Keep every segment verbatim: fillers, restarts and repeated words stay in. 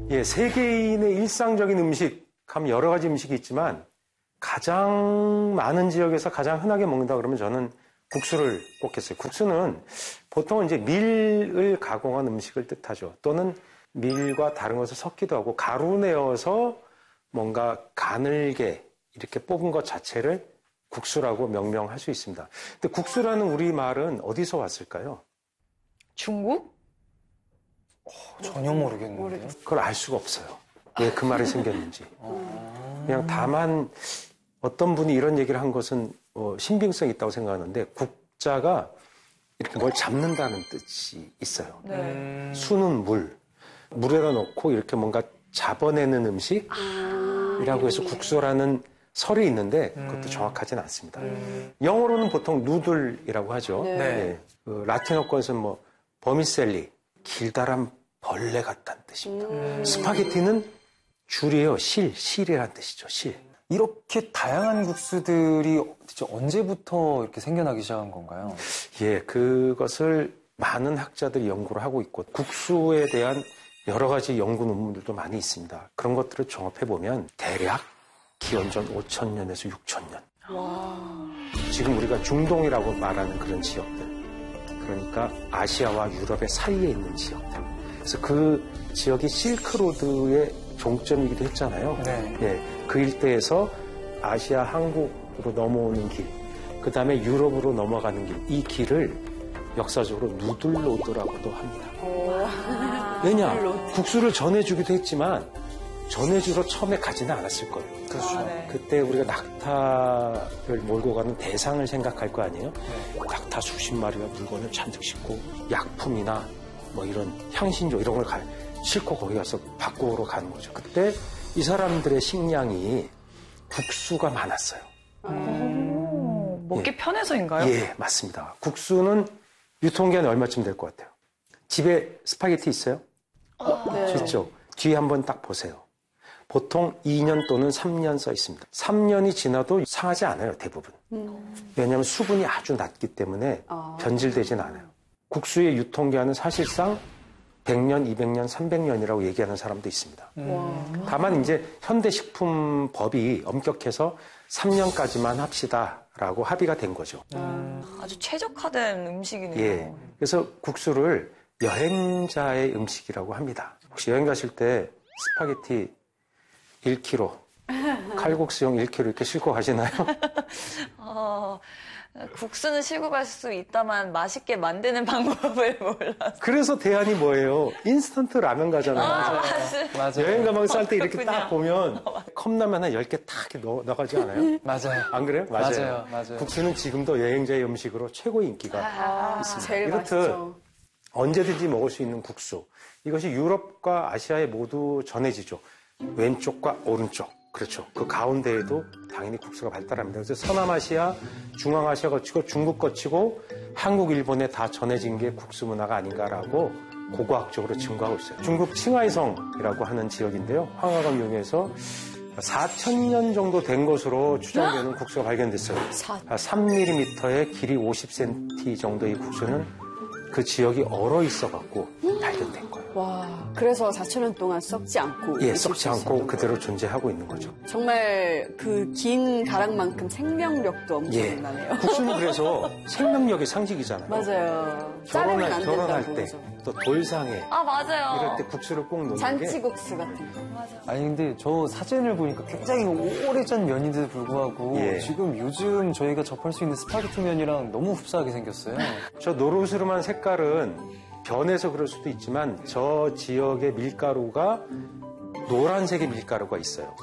예, 세계인의 일상적인 음식 하면 여러 가지 음식이 있지만 가장 많은 지역에서 가장 흔하게 먹는다 그러면 저는 국수를 꼽겠어요. 국수는 보통은 이제 밀을 가공한 음식을 뜻하죠. 또는 밀과 다른 것을 섞기도 하고 가루 내어서 뭔가 가늘게 이렇게 뽑은 것 자체를 국수라고 명명할 수 있습니다. 근데 국수라는 우리 말은 어디서 왔을까요? 중국? 어, 전혀 모르겠는데요. 그걸 알 수가 없어요. 왜 그 말이 생겼는지. 그냥 다만 어떤 분이 이런 얘기를 한 것은 어, 신빙성이 있다고 생각하는데 국자가 이렇게 뭘 잡는다는 뜻이 있어요. 네. 수는 물. 물에다 넣고 이렇게 뭔가 잡아내는 음식이라고 해서 국수라는 설이 있는데 그것도 정확하진 않습니다. 음. 영어로는 보통 누들이라고 하죠. 네. 네. 그 라틴어권에서는 뭐 버미셀리, 길다란 벌레 같다는 뜻입니다. 음. 스파게티는 줄이에요. 실, 실이라는 뜻이죠. 실. 이렇게 다양한 국수들이 진짜 언제부터 이렇게 생겨나기 시작한 건가요? 예, 그것을 많은 학자들이 연구를 하고 있고 국수에 대한 여러 가지 연구 논문들도 많이 있습니다. 그런 것들을 종합해보면 대략 기원전 오천 년에서 육천 년. 와. 지금 우리가 중동이라고 말하는 그런 지역들. 그러니까 아시아와 유럽의 사이에 있는 지역들. 그래서 그 지역이 실크로드의 종점이기도 했잖아요. 네. 예, 그 일대에서 아시아 한국으로 넘어오는 길, 그 다음에 유럽으로 넘어가는 길, 이 길을 역사적으로 누들로드라고도 합니다. 왜냐? 국수를 전해주기도 했지만 전해주러 처음에 가지는 않았을 거예요. 그렇죠. 아, 네. 그때 우리가 낙타를 몰고 가는 대상을 생각할 거 아니에요? 네. 낙타 수십 마리가 물건을 잔뜩 싣고 약품이나 뭐 이런 향신료 이런 걸 가, 싣고 거기 가서 바꾸러 가는 거죠. 그때 이 사람들의 식량이 국수가 많았어요. 오, 먹기 예. 편해서인가요? 예, 맞습니다. 국수는 유통기한이 얼마쯤 될 것 같아요? 집에 스파게티 있어요? 아, 네. 있죠. 뒤에 한번 딱 보세요. 보통 이 년 또는 삼 년 써 있습니다. 삼 년이 지나도 상하지 않아요, 대부분. 음. 왜냐하면 수분이 아주 낮기 때문에 아. 변질되진 않아요. 국수의 유통기한은 사실상 백 년, 이백 년, 삼백 년이라고 얘기하는 사람도 있습니다. 와. 다만 이제 현대식품법이 엄격해서 삼 년까지만 합시다라고 합의가 된 거죠. 아주 최적화된 음식이네요. 예. 그래서 국수를 여행자의 음식이라고 합니다. 혹시 여행 가실 때 스파게티 일 킬로그램, 칼국수용 일 킬로그램 이렇게 싣고 가시나요? 어, 국수는 싣고 갈 수 있다만 맛있게 만드는 방법을 몰라서. 그래서 대안이 뭐예요? 인스턴트 라면 가잖아요. 아, 그래서 맞아요. 여행 가방 쌀 때 이렇게 그렇군요. 딱 보면 컵라면 한 열 개 딱 이렇게 넣어, 넣어가지 않아요? 맞아요. 안 그래요? 맞아요. 맞아요. 국수는 지금도 여행자의 음식으로 최고의 인기가 아, 있습니다. 제일 이렇듯 맛있죠. 언제든지 먹을 수 있는 국수. 이것이 유럽과 아시아에 모두 전해지죠. 왼쪽과 오른쪽. 그렇죠. 그 가운데에도 당연히 국수가 발달합니다. 그래서 서남아시아, 중앙아시아 거치고 중국 거치고 한국, 일본에 다 전해진 게 국수 문화가 아닌가라고 고고학적으로 증거하고 있어요. 중국 칭하이성이라고 하는 지역인데요. 황하강 용에서 사천 년 정도 된 것으로 추정되는 국수가 발견됐어요. 삼 밀리미터의 길이 오십 센티미터 정도의 국수는 그 지역이 얼어 있어갖고 발견된 거예요. 와, 그래서 사천 년 동안 썩지 않고. 예, 있을 썩지 수 않고 있었던 그대로 존재하고 있는 거죠. 정말 그 긴 가락만큼 생명력도 예. 엄청나네요. 국수는 그래서 생명력의 상징이잖아요. 맞아요. 자르면 결혼할, 안 결혼할 된다고 때, 그러죠. 또 돌상에 아, 맞아요. 이럴 때 국수를 꼭 넣는 게 잔치국수 같은 거. 맞아. 아니 근데 저 사진을 보니까 굉장히 오래전 면인데도 불구하고 예. 지금 요즘 저희가 접할 수 있는 스파게티 면이랑 너무 흡사하게 생겼어요. 저 노르스름한 색깔은 변해서 그럴 수도 있지만 저 지역의 밀가루가 노란색의 밀가루가 있어요.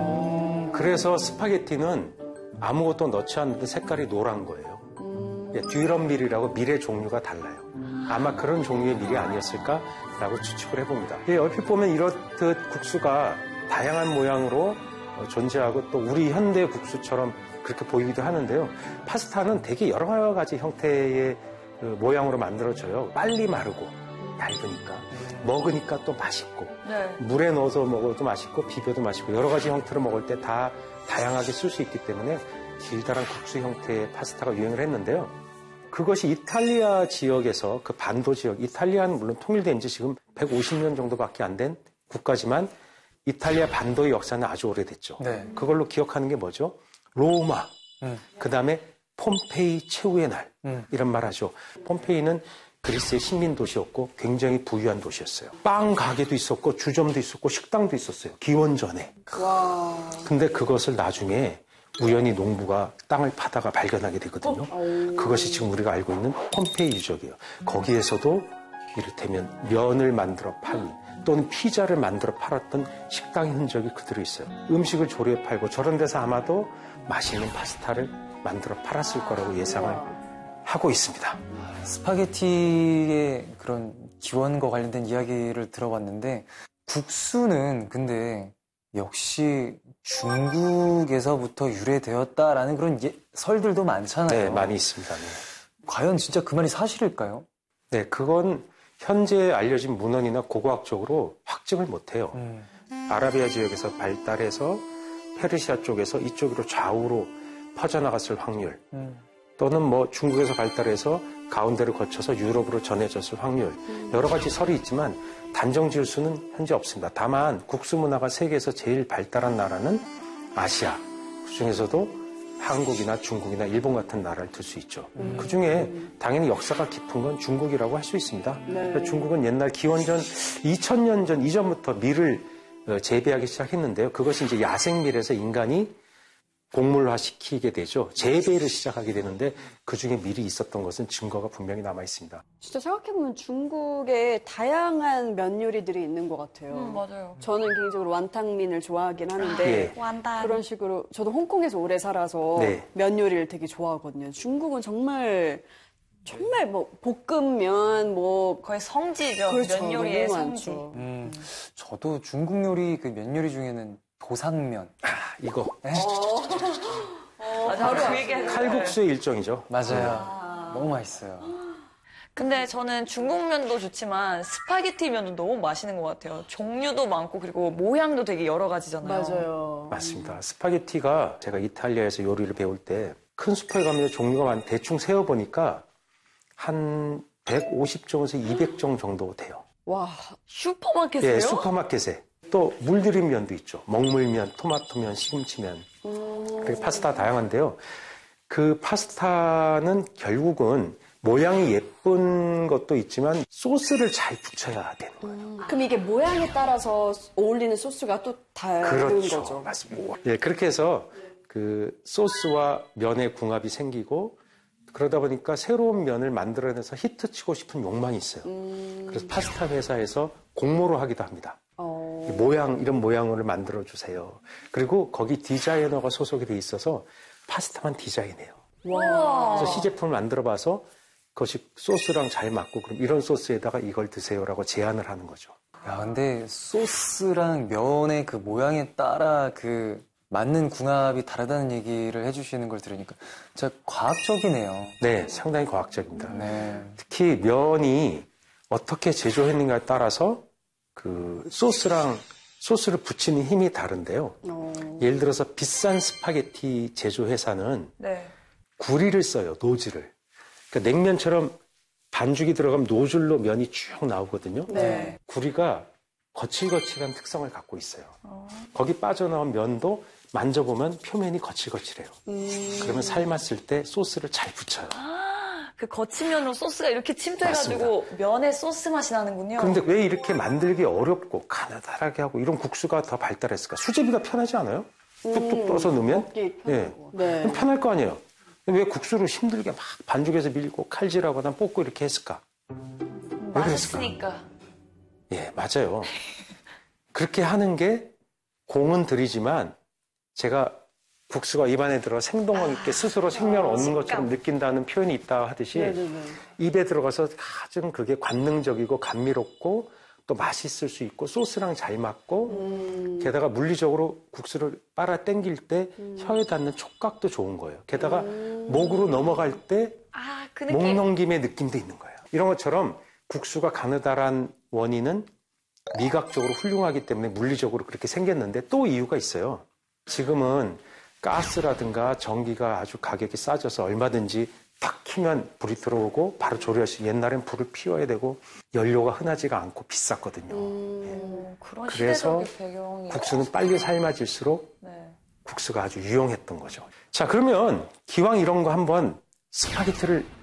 그래서 스파게티는 아무것도 넣지 않는데 색깔이 노란 거예요. 예, 듀럼밀이라고 밀의 종류가 달라요. 아마 그런 종류의 밀이 아니었을까라고 추측을 해봅니다. 예, 얼핏 보면 이렇듯 국수가 다양한 모양으로 존재하고 또 우리 현대 국수처럼 그렇게 보이기도 하는데요. 파스타는 되게 여러 가지 형태의 그 모양으로 만들어져요. 빨리 마르고 얇으니까 먹으니까 또 맛있고 네. 물에 넣어서 먹어도 맛있고 비벼도 맛있고 여러 가지 형태로 먹을 때 다 다양하게 쓸 수 있기 때문에 길다란 국수 형태의 파스타가 유행을 했는데요. 그것이 이탈리아 지역에서 그 반도 지역, 이탈리아는 물론 통일된 지 지금 백오십 년 정도밖에 안 된 국가지만 이탈리아 반도의 역사는 아주 오래됐죠. 네. 그걸로 기억하는 게 뭐죠? 로마, 음. 그 다음에 폼페이 최후의 날, 음. 이런 말 하죠. 폼페이는 그리스의 식민 도시였고 굉장히 부유한 도시였어요. 빵 가게도 있었고 주점도 있었고 식당도 있었어요. 기원전에. 와. 근데 그것을 나중에 우연히 농부가 땅을 파다가 발견하게 되거든요. 그것이 지금 우리가 알고 있는 폼페이 유적이에요. 거기에서도 이를테면 면을 만들어 팔 또는 피자를 만들어 팔았던 식당의 흔적이 그대로 있어요. 음식을 조리해 팔고 저런 데서 아마도 맛있는 파스타를 만들어 팔았을 거라고 예상을 하고 있습니다. 스파게티의 그런 기원과 관련된 이야기를 들어봤는데 국수는 근데 역시 중국에서부터 유래되었다라는 그런 예, 설들도 많잖아요. 네, 많이 있습니다. 네. 과연 진짜 그 말이 사실일까요? 네, 그건 현재 알려진 문헌이나 고고학적으로 확증을 못해요. 음. 아라비아 지역에서 발달해서 페르시아 쪽에서 이쪽으로 좌우로 퍼져나갔을 확률, 음. 또는 뭐 중국에서 발달해서 가운데를 거쳐서 유럽으로 전해졌을 확률, 여러 가지 설이 있지만 단정 지을 수는 현재 없습니다. 다만 국수 문화가 세계에서 제일 발달한 나라는 아시아, 그중에서도 한국이나 중국이나 일본 같은 나라를 들 수 있죠. 음. 그중에 당연히 역사가 깊은 건 중국이라고 할 수 있습니다. 네. 그러니까 중국은 옛날 기원전 이천 년 전 이전부터 밀을 재배하기 시작했는데요. 그것이 이제 야생밀에서 인간이 곡물화 시키게 되죠. 재배를 시작하게 되는데 그중에 밀이 있었던 것은 증거가 분명히 남아 있습니다. 진짜 생각해보면 중국에 다양한 면 요리들이 있는 것 같아요. 음, 맞아요. 저는 개인적으로 완탕민을 좋아하긴 하는데 예. 완단. 그런 식으로 저도 홍콩에서 오래 살아서 네. 면 요리를 되게 좋아하거든요. 중국은 정말 정말 뭐 볶음면 뭐 거의 성지죠. 그렇죠. 면 요리의 너무 성지. 많죠. 음, 저도 중국 요리 그 면 요리 중에는 도상면. 아, 이거 맞아, 그 얘기하는 칼국수의 일종이죠. 맞아요. 너무 맛있어요. 근데 저는 중국면도 좋지만 스파게티면도 너무 맛있는 것 같아요. 종류도 많고 그리고 모양도 되게 여러 가지잖아요. 맞아요. 맞습니다. 스파게티가 제가 이탈리아에서 요리를 배울 때 큰 슈퍼에 가면 종류가 많 대충 세어보니까 한 백오십 종에서 이백 종 정도 돼요. 와, 슈퍼마켓에요? 예, 슈퍼마켓에. 또 물들인 면도 있죠. 먹물면, 토마토면, 시금치면. 그리고 파스타 다양한데요. 그 파스타는 결국은 모양이 예쁜 것도 있지만 소스를 잘 붙여야 되는 거예요. 그럼 이게 모양에 따라서 어울리는 소스가 또 다른 그렇죠. 거죠. 맞습니다. 예, 그렇게 해서 그 소스와 면의 궁합이 생기고 그러다 보니까 새로운 면을 만들어내서 히트치고 싶은 욕망이 있어요. 음. 그래서 파스타 회사에서 공모를 하기도 합니다. 어. 이 모양, 이런 모양으로 만들어주세요. 그리고 거기 디자이너가 소속이 돼 있어서 파스타만 디자인해요. 와. 그래서 시제품을 만들어봐서 그것이 소스랑 잘 맞고 그럼 이런 소스에다가 이걸 드세요라고 제안을 하는 거죠. 야, 근데 소스랑 면의 그 모양에 따라 그 맞는 궁합이 다르다는 얘기를 해주시는 걸 들으니까 진짜 과학적이네요. 네, 상당히 과학적입니다. 네. 특히 면이 어떻게 제조했는가에 따라서 그 소스랑 소스를 붙이는 힘이 다른데요. 어. 예를 들어서 비싼 스파게티 제조 회사는 네. 구리를 써요, 노즐을. 그러니까 냉면처럼 반죽이 들어가면 노즐로 면이 쭉 나오거든요. 네. 구리가 거칠거칠한 특성을 갖고 있어요. 거기 빠져나온 면도 만져보면 표면이 거칠거칠해요. 음. 그러면 삶았을 때 소스를 잘 붙여요. 그 거친 면으로 소스가 이렇게 침투해가지고 면에 소스 맛이 나는군요. 그런데 왜 이렇게 만들기 어렵고 가느다랗게 하고 이런 국수가 더 발달했을까? 수제비가 편하지 않아요? 뚝뚝 떠서 넣으면? 먹기 예. 편하고. 네. 그럼 편할 거 아니에요? 왜 국수를 힘들게 막 반죽해서 밀고 칼질하거나 볶고 이렇게 했을까? 왜 그랬을까? 맛있으니까. 예, 맞아요. 그렇게 하는 게 공은 들이지만 제가 국수가 입안에 들어 생동감 있게 스스로 생명을 얻는 것처럼 느낀다는 표현이 있다 하듯이 네네네. 입에 들어가서 가장 그게 관능적이고 감미롭고 또 맛있을 수 있고 소스랑 잘 맞고 음. 게다가 물리적으로 국수를 빨아 당길 때 음. 혀에 닿는 촉각도 좋은 거예요. 게다가 목으로 넘어갈 때 아, 그 목 느낌. 넘김의 느낌도 있는 거예요. 이런 것처럼 국수가 가느다란 원인은 미각적으로 훌륭하기 때문에 물리적으로 그렇게 생겼는데 또 이유가 있어요. 지금은 가스라든가 전기가 아주 가격이 싸져서 얼마든지 탁 키면 불이 들어오고 바로 조리할 수 있는 옛날엔 불을 피워야 되고 연료가 흔하지가 않고 비쌌거든요. 음, 그런 그래서 시대적인 배경이. 국수는 빨리 삶아질수록 네. 국수가 아주 유용했던 거죠. 자, 그러면 기왕 이런 거 한번 스파게티를